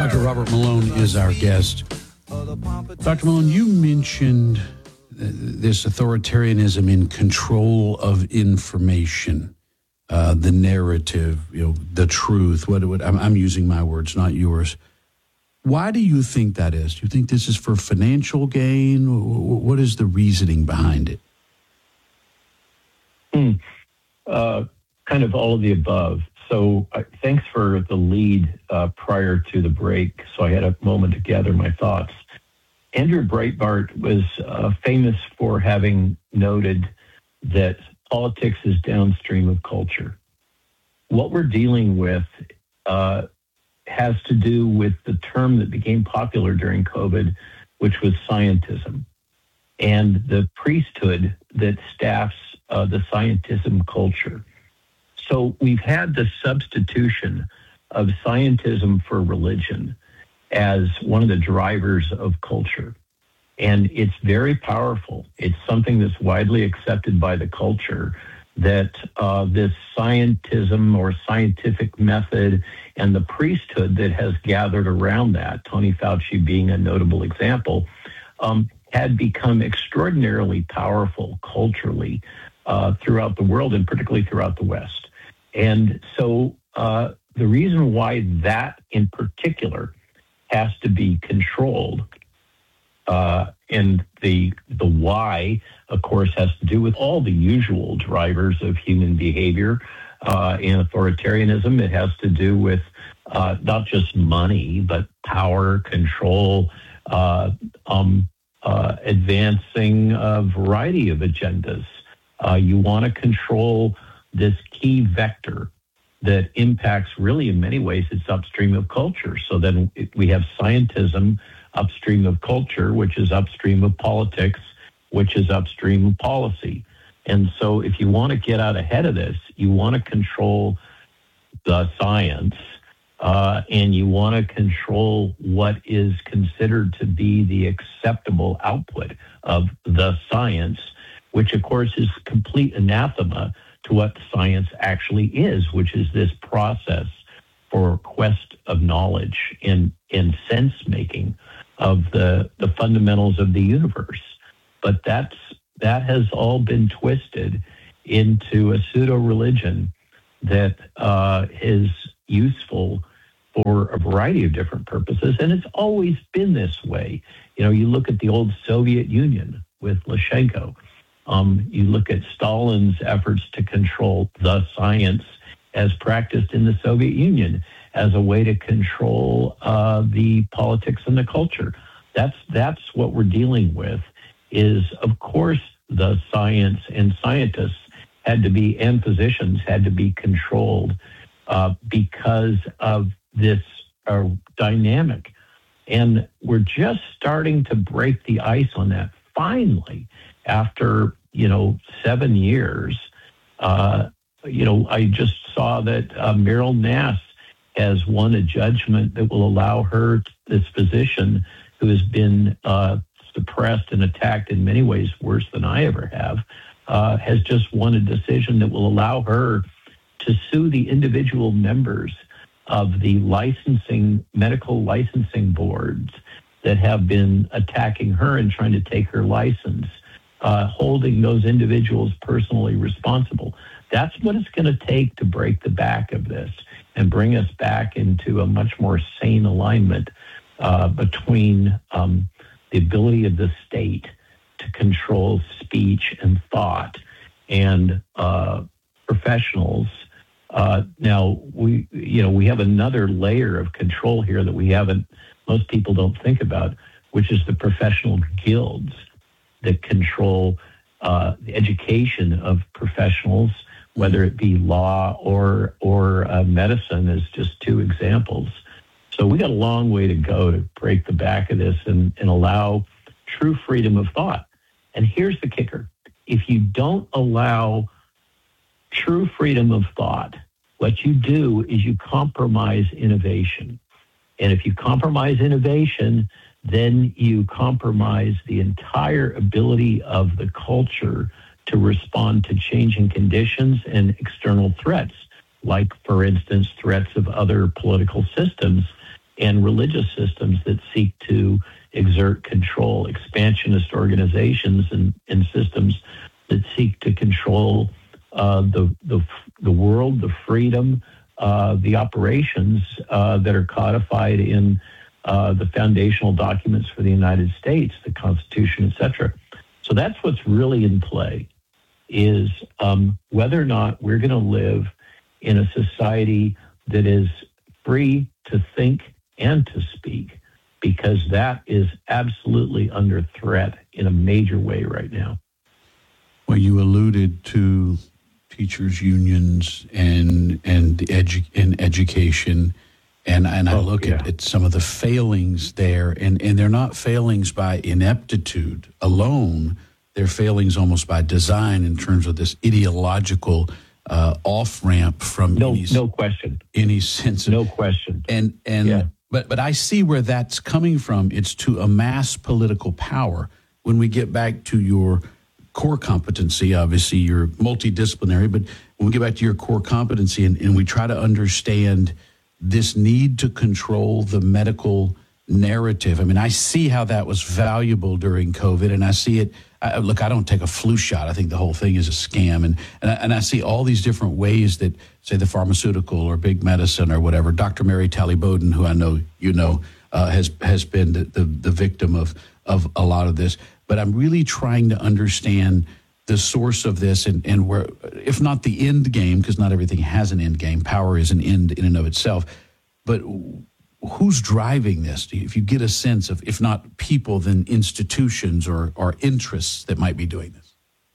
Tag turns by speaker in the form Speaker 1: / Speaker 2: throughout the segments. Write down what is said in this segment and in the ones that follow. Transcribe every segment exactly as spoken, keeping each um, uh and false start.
Speaker 1: Doctor Robert Malone is our guest. Doctor Malone, you mentioned this authoritarianism in control of information, uh, the narrative, you know, the truth. What, what I'm, I'm using my words, not yours. Why do you think that is? Do you think this is for financial gain? What is the reasoning behind it?
Speaker 2: Hmm. Uh, kind of all of the above. So uh, thanks for the lead uh, prior to the break, so I had a moment to gather my thoughts. Andrew Breitbart was uh, famous for having noted that politics is downstream of culture. What we're dealing with uh, has to do with the term that became popular during COVID, which was scientism, and the priesthood that staffs uh, the scientism culture. So we've had the substitution of scientism for religion as one of the drivers of culture. And it's very powerful. It's something that's widely accepted by the culture, that uh, this scientism or scientific method and the priesthood that has gathered around that, Tony Fauci being a notable example, um, had become extraordinarily powerful culturally uh, throughout the world, and particularly throughout the West. And so uh, the reason why that in particular has to be controlled, uh, and the the why, of course, has to do with all the usual drivers of human behavior uh, and authoritarianism. It has to do with uh, not just money, but power, control, uh, um, uh, advancing a variety of agendas. Uh, you want to control this key vector that impacts, really in many ways, it's upstream of culture. So then we have scientism upstream of culture, which is upstream of politics, which is upstream of policy. And so if you want to get out ahead of this, you want to control the science, uh, and you want to control what is considered to be the acceptable output of the science, which of course is complete anathema to what science actually is, which is this process for quest of knowledge and, and sense-making of the, the fundamentals of the universe. But that's that has all been twisted into a pseudo-religion that uh, is useful for a variety of different purposes, and it's always been this way. You know, you look at the old Soviet Union with Lukashenko. Um, you look at Stalin's efforts to control the science as practiced in the Soviet Union as a way to control uh, the politics and the culture. That's that's what we're dealing with. Is of course the science and scientists had to be, and physicians had to be controlled uh, because of this uh, dynamic, and we're just starting to break the ice on that finally. After, you know, seven years, uh, you know, I just saw that uh, Meryl Nass has won a judgment that will allow her, this physician who has been uh, suppressed and attacked in many ways worse than I ever have, uh, has just won a decision that will allow her to sue the individual members of the licensing, medical licensing boards that have been attacking her and trying to take her license. Uh, holding those individuals personally responsible. That's what it's going to take to break the back of this and bring us back into a much more sane alignment uh, between um, the ability of the state to control speech and thought and uh, professionals. Uh, now, we, you know, we have another layer of control here that we haven't, most people don't think about, which is the professional guilds that control uh, the education of professionals, whether it be law or or uh, medicine, as just two examples. So we got a long way to go to break the back of this and, and allow true freedom of thought. And here's the kicker. If you don't allow true freedom of thought, what you do is you compromise innovation. And if you compromise innovation, then you compromise the entire ability of the culture to respond to changing conditions and external threats, like, for instance, threats of other political systems and religious systems that seek to exert control, expansionist organizations and, and systems that seek to control uh, the, the the world, the freedom, uh, the operations uh, that are codified in uh, the foundational documents for the United States, the Constitution, et cetera. So that's what's really in play, is um, whether or not we're going to live in a society that is free to think and to speak, because that is absolutely under threat in a major way right now.
Speaker 1: Well, you alluded to teachers' unions and and edu- and education, and and I
Speaker 2: Oh,
Speaker 1: look
Speaker 2: yeah.
Speaker 1: at, at some of the failings there, and, and they're not failings by ineptitude alone. They're failings almost by design in terms of this ideological uh, off-ramp from
Speaker 2: No,
Speaker 1: any,
Speaker 2: no question.
Speaker 1: any sense of...
Speaker 2: No question.
Speaker 1: And, and
Speaker 2: Yeah.
Speaker 1: but, but I see where that's coming from. It's to amass political power. When we get back to your core competency, obviously you're multidisciplinary, but when we get back to your core competency and, and we try to understand this need to control the medical narrative. I mean, I see how that was valuable during COVID, and I see it. I, look, I don't take a flu shot. I think the whole thing is a scam, and and I, and I see all these different ways that, say, the pharmaceutical or big medicine or whatever. Doctor Mary Talley Bowden, who I know you know, uh, has has been the, the the victim of of a lot of this. But I'm really trying to understand the source of this, and, and where, if not the end game, because not everything has an end game. Power is an end in and of itself. But who's driving this? If you get a sense of, if not people, then institutions or, or interests that might be doing this.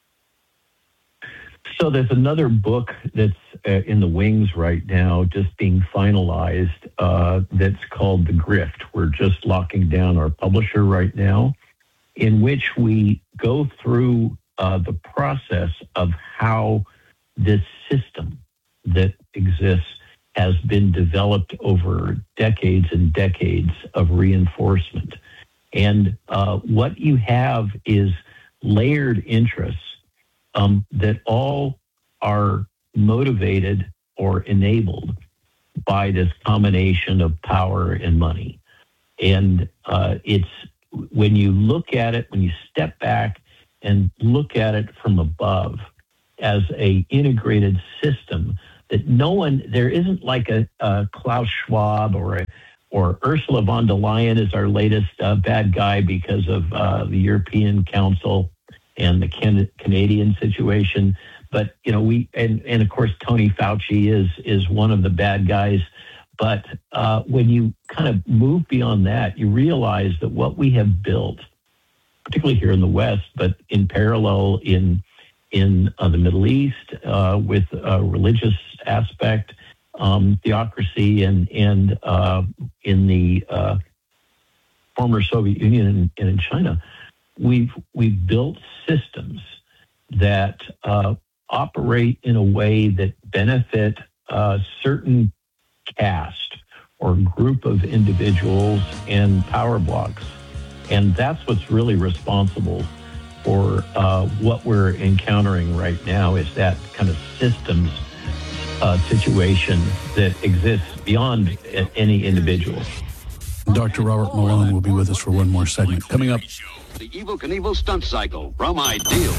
Speaker 2: So there's another book that's uh, in the wings right now, just being finalized, uh, that's called The Grift. We're just locking down our publisher right now, in which we go through uh, the process of how this system that exists has been developed over decades and decades of reinforcement. And uh, what you have is layered interests um, that all are motivated or enabled by this combination of power and money. And uh, it's, when you look at it, when you step back and look at it from above as a integrated system, that no one, there isn't like a, a Klaus Schwab or a, or Ursula von der Leyen is our latest uh, bad guy because of uh, the European Council and the Can- Canadian situation. But, you know, we, and, and of course, Tony Fauci is, is one of the bad guys. But uh, when you kind of move beyond that, you realize that what we have built, particularly here in the West, but in parallel in in uh, the Middle East, uh, with a religious aspect, um, theocracy, and and uh, in the uh, former Soviet Union and, and in China, we've we've built systems that uh, operate in a way that benefit uh, certain caste or group of individuals and power blocks. And that's what's really responsible for uh, what we're encountering right now, is that kind of systems uh, situation that exists beyond any individual.
Speaker 1: Doctor Robert Malone will be with us for one more segment. Coming up,
Speaker 3: the Evel Knievel stunt cycle from Ideal.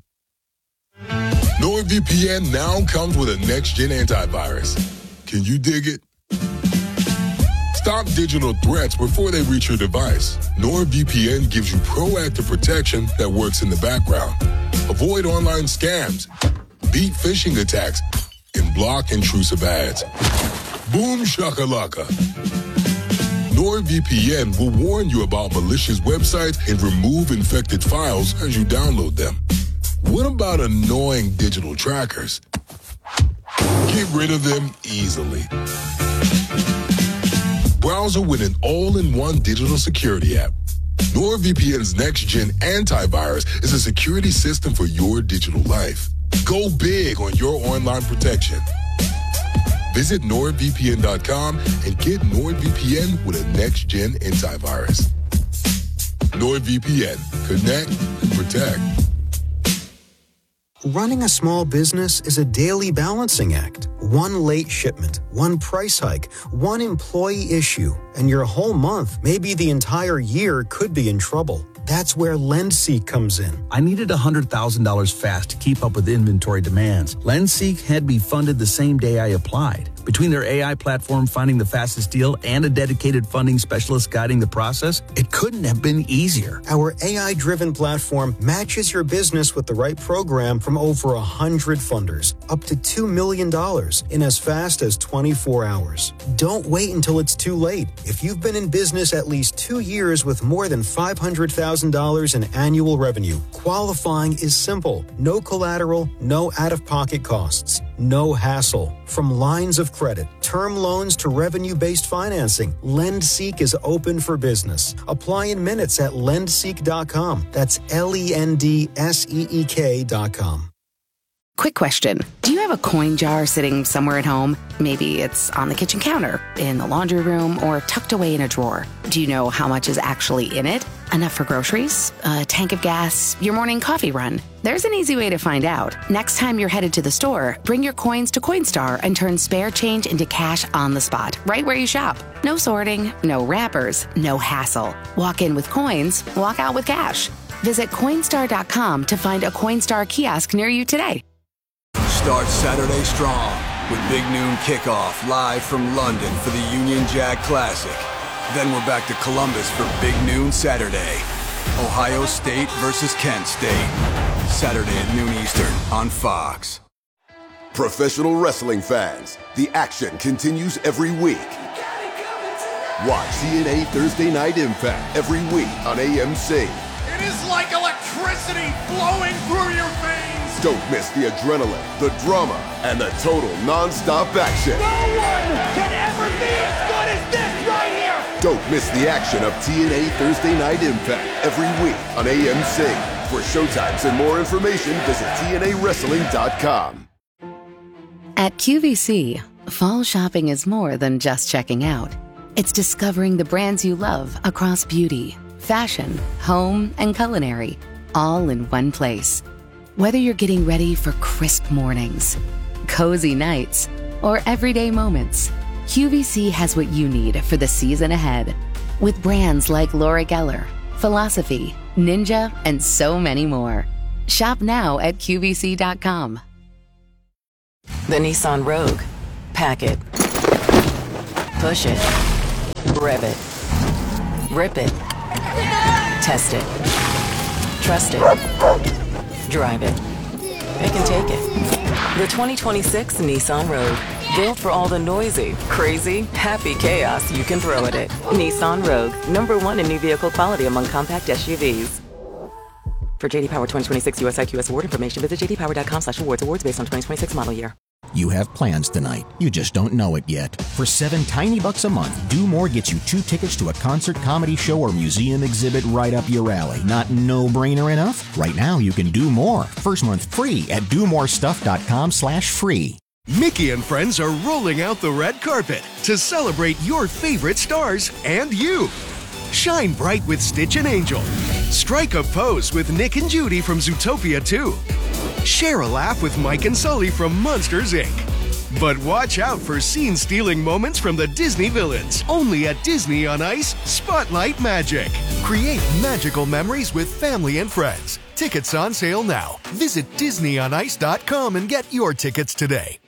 Speaker 4: NordVPN now comes with a next-gen antivirus. Can you dig it? Stop digital threats before they reach your device. NordVPN gives you proactive protection that works in the background. Avoid online scams, beat phishing attacks, and block intrusive ads. Boom shakalaka. NordVPN will warn you about malicious websites and remove infected files as you download them. What about annoying digital trackers? Get rid of them easily. Browser with an all-in-one digital security app. NordVPN's next-gen antivirus is a security system for your digital life. Go big on your online protection. Visit nord V P N dot com and get NordVPN with a next-gen antivirus. NordVPN. Connect and protect.
Speaker 5: Running a small business is a daily balancing act. One late shipment, one price hike, one employee issue, and your whole month, maybe the entire year, could be in trouble. That's where LendSeek comes in.
Speaker 6: I needed one hundred thousand dollars fast to keep up with inventory demands. LendSeek had me funded the same day I applied. Between their A I platform finding the fastest deal and a dedicated funding specialist guiding the process, it couldn't have been easier.
Speaker 5: Our A I-driven platform matches your business with the right program from over one hundred funders, up to two million dollars in as fast as twenty-four hours. Don't wait until it's too late. If you've been in business at least two years with more than five hundred thousand dollars in annual revenue, qualifying is simple. No collateral, no out-of-pocket costs, no hassle. From lines of credit, term loans to revenue-based financing, LendSeek is open for business. Apply in minutes at lend seek dot com. That's L E N D S E E K dot com.
Speaker 7: Quick question. Do you have a coin jar sitting somewhere at home? Maybe it's on the kitchen counter, in the laundry room, or tucked away in a drawer. Do you know how much is actually in it? Enough for groceries? A tank of gas? Your morning coffee run? There's an easy way to find out. Next time you're headed to the store, bring your coins to Coinstar and turn spare change into cash on the spot, right where you shop. No sorting, no wrappers, no hassle. Walk in with coins, walk out with cash. Visit Coinstar dot com to find a Coinstar kiosk near you today.
Speaker 8: Start Saturday strong with Big Noon Kickoff live from London for the Union Jack Classic. Then we're back to Columbus for Big Noon Saturday. Ohio State versus Kent State. Saturday at noon Eastern on Fox.
Speaker 9: Professional wrestling fans, the action continues every week. Watch T N A Thursday Night Impact every week on A M C.
Speaker 10: It is like electricity flowing through your veins.
Speaker 9: Don't miss the adrenaline, the drama, and the total non-stop action.
Speaker 10: No one can ever be as good as this right here.
Speaker 9: Don't miss the action of T N A Thursday Night Impact every week on A M C. For showtimes and more information, visit T N A wrestling dot com.
Speaker 7: At Q V C, fall shopping is more than just checking out. It's discovering the brands you love across beauty, fashion, home, and culinary, all in one place. Whether you're getting ready for crisp mornings, cozy nights, or everyday moments, Q V C has what you need for the season ahead. With brands like Laura Geller, Philosophy, Ninja, and so many more. Shop now at Q V C dot com.
Speaker 11: The Nissan Rogue. Pack it. Push it. Rev it. Rip it. Test it. Trust it. Drive it. It can take it. The twenty twenty-six Nissan Rogue. Built for all the noisy, crazy, happy chaos you can throw at it. Nissan Rogue. Number one in new vehicle quality among compact S U Vs. For J D Power twenty twenty-six U S I Q S award information, visit j d power dot com slash awards. Awards based on twenty twenty-six model year.
Speaker 12: You have plans tonight. You just don't know it yet. For seven tiny bucks a month, Do More gets you two tickets to a concert, comedy show, or museum exhibit right up your alley. Not no-brainer enough? Right now, you can do more. First month free at do more stuff dot com slash free.
Speaker 13: Mickey and friends are rolling out the red carpet to celebrate your favorite stars and you. Shine bright with Stitch and Angel. Strike a pose with Nick and Judy from Zootopia two. Share a laugh with Mike and Sully from Monsters, Incorporated. But watch out for scene-stealing moments from the Disney villains. Only at Disney on Ice, Spotlight Magic. Create magical memories with family and friends. Tickets on sale now. Visit disney on ice dot com and get your tickets today.